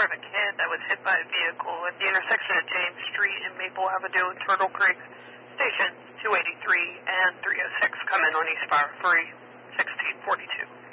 of a kid that was hit by a vehicle at the intersection of James Street and Maple Avenue in Turtle Creek. Stations 283 and 306 come in on eastbound 1642.